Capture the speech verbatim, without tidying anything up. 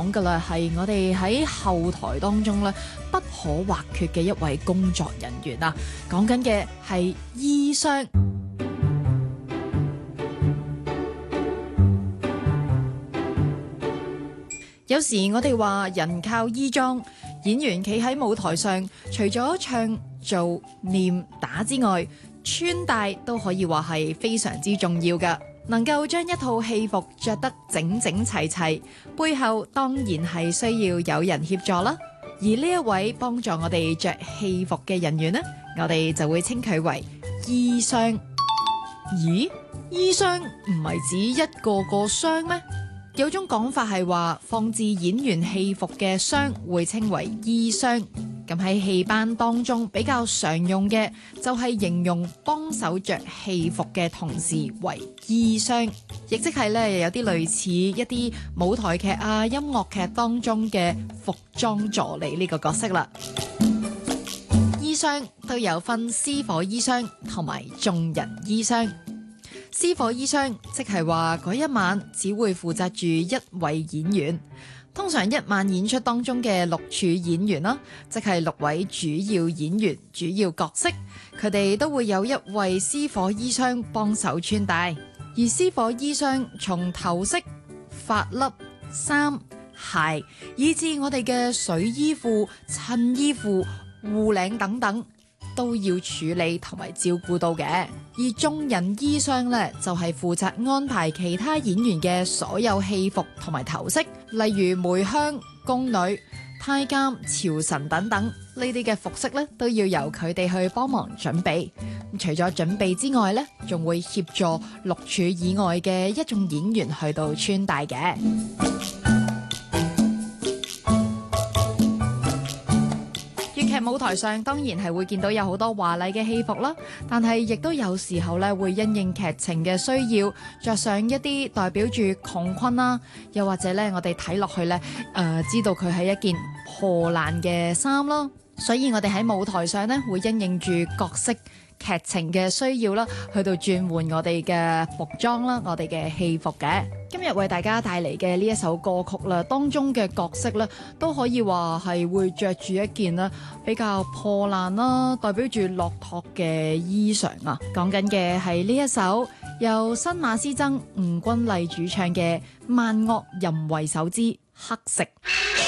講㗎啦，係我哋喺後台當中咧不可或缺嘅一位工作人員啊。講緊嘅係衣箱。有時我哋話人靠衣裝，演員企喺舞台上，除咗唱、做、念、打之外，穿戴都可以話係非常之重要㗎。能夠將一套戲服着得整整齊齊，背後當然係需要有人協助啦。而呢一位幫助我哋着戲服嘅人員呢，我哋就會稱佢為衣箱。咦？衣箱唔係指一個個箱咩？有種講法係話，放置演員戲服嘅箱會稱為衣箱。咁喺戲班當中比較常用嘅就係形容幫手着戲服嘅同事為衣箱，亦即係咧有啲類似一啲舞台劇啊、音樂劇當中嘅服裝助理呢個角色啦。衣箱都有分私伙衣箱同埋眾人衣箱。私伙衣箱即係話嗰一晚只會負責住一位演員，通常一晚演出當中嘅六處演員啦，即係六位主要演員、主要角色，佢哋都會有一位私伙衣箱幫手穿戴。而私伙衣箱從頭飾、髮粒、衫、鞋，以至我哋嘅水衣褲、襯衣褲、護領等等，都要處理同埋照顧到嘅。而眾人衣箱呢，就係負責安排其他演員嘅所有戲服同埋頭飾，例如梅香、宮女、太監、朝臣等等呢啲嘅服飾呢，都要由佢哋去幫忙準備。除咗準備之外呢，仲會協助六處以外嘅一眾演員去到穿戴嘅。喺舞台上當然係會見到有好多華麗嘅戲服啦，但係亦都有時候咧會因應劇情嘅需要，着上一啲代表住窮困啦，又或者咧我哋睇落去咧，誒、呃、知道佢係一件破爛嘅衫啦，所以我哋喺舞台上咧會因應住角色劇情嘅需要啦，去到轉換我哋嘅服裝啦，我哋嘅戲服嘅。今日為大家帶嚟嘅呢一首歌曲啦，當中嘅角色咧都可以話係會着住一件咧比較破爛啦，代表住落拓嘅衣裳啊。講緊嘅係呢一首由新馬師曾、吳君麗主唱嘅《萬惡淫為首之黑食》。